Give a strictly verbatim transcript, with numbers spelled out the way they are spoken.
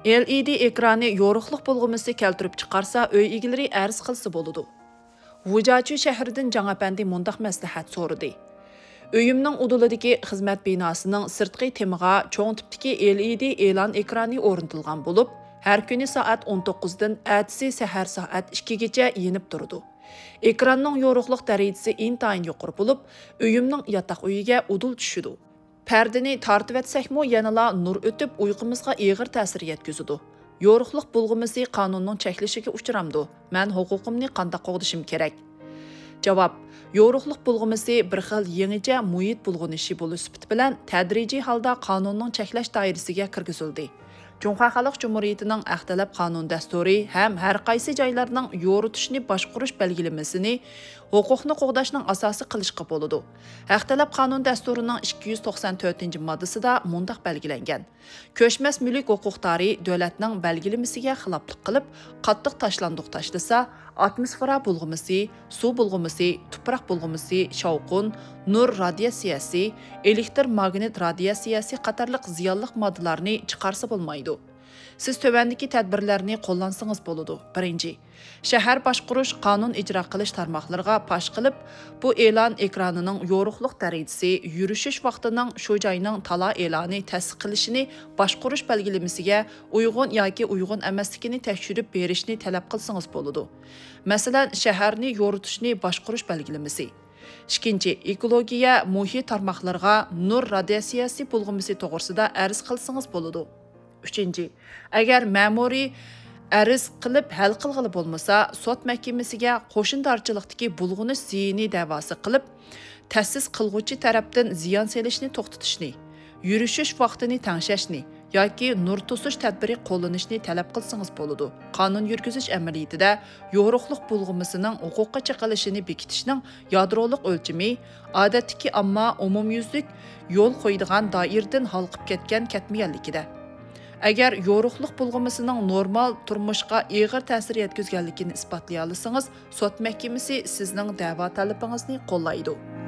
L E D ekrani yoruqluq bulğumisi keltirib chiqarsa, öy egileri arz qilsa boludu. Vujachu shahridan Жаңапandi mundaq maslahat so'radi. Uyimning udulidagi xizmat binosining sirtqi temiga cho'ng tipdagi L E D e'lon ekrani o'rnatilgan bo'lib, har kuni soat o'n to'qqiz dan atsi sahar soat ikki gacha yenib turdi. Ekranning yoruqliq darajasi intayin yuqori bo'lib, uyimning yotoq uyiga udul tushidi. Perdini tartib etsakmi yanala nur o'tib uyqumizga og'ir ta'sir yetkazadi. Yoruqliq bulg'umisi qonunning cheklishiga uchramdi. Men huquqimni qanday qo'g'dishim kerak? Javob: yoruqliq bulg'umisi bir xil yangicha muhit bulg'unishi bo'lish sifati bilan tadrijiy holda qonunning cheklash doirasiga kirgizildi. Junqa Xalq Cumhuriyetining Ahtalab qonun dasturi ham har qaysi joylarning yoritishni boshqarish belgilamasini huquqni qo'g'dashning asosi qilishga bo'ladi. Ahtalab qonun dasturining ikki yuz to'qson to'rtinchi moddasida mundaq belgilangan: ko'chmas mulk huquqdori davlatning belgilamasiga xiloflik qilib, qattiq tashlandiq tashlasa, atmosfera bulg'umisi, suv bulg'umisi, tuproq bulg'umisi, shovqin, nur radiatsiyasi, elektr magnit radiatsiyasi qatorliq ziyonli moddalarni chiqarsa bo'lmaydi. Siz tövəndiki tədbirlərini qo'llansangiz bo'ladi. Birinchi, shahar boshqarish qonun ijro qilish tarmoqlariga pash qilib, bu e'lon ekranining yoruqliq darajasi, yurishish vaqtining shu joyning tala e'loni tasdiqlashini boshqarish belgilamasiga uyg'un yoki uyg'un emasligini tekshirib berishni talab qilsangiz bo'ladi. Masalan, shaharni yoritishni boshqarish belgilamasi. Ikkinchi, ekologiya muhit tarmoqlariga nur radiatsiyasi bulg'umisi to'g'risida arz qilsangiz bo'ladi. Üçüncü, agar ma'muriy arz qilib hal qilg'ili bo'lmasa, sot mahkamasiga qo'shindorchilikdagi bulg'unish ziyini da'vosi qilib, ta'sis qilg'uvchi tarafdan ziyon selishni to'xtatishni, yurishish vaqtini tanglashni yoki nur to'sish tadbiri qo'llanishni talab qilsangiz bo'ladi. Qonun yurgizish amaliyotida yoruqliq bulg'umisining huquqqa chiqilishini bekitishning yadroliq o'lchami odatdagi ammo umumyuzlik yo'l qo'ydigan doiradan halqib ketgan ketmaganligida. Agar yoruqliq bulg'umisining normal turmushga og'ir ta'sir yetkazganligini isbotlay olsangiz, sot mahkamasi sizning da'vo talabingizni qo'llaydi.